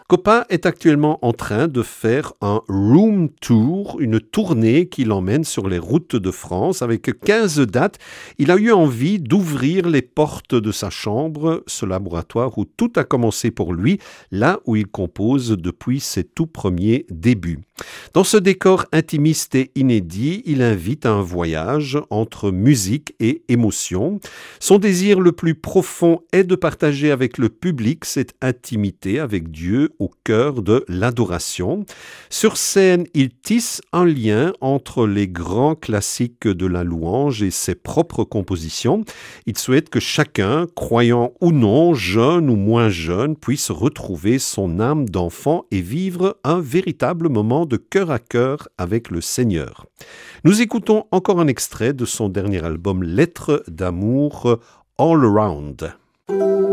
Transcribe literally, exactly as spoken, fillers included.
Coppa est actuellement en train de faire un room tour, une tournée qui l'emmène sur les routes de France avec quinze dates. Il a eu envie d'ouvrir les portes de sa chambre, ce laboratoire où tout a commencé pour lui, là où il compose depuis ses tout premiers débuts. Dans ce décor intimiste et inédit, il invite à un voyage entre musique et émotion. Son désir le plus profond est de partager avec le public cette intimité avec Dieu au cœur de l'adoration. Sur scène, il tisse un lien entre les grands classiques de la louange et ses propres compositions. Il souhaite que chacun, croyant ou non, jeune ou moins jeune, puisse retrouver son âme d'enfant et vivre un véritable moment de cœur à cœur avec le Seigneur. Nous écoutons encore un extrait de son dernier album Lettres d'amour, All Around.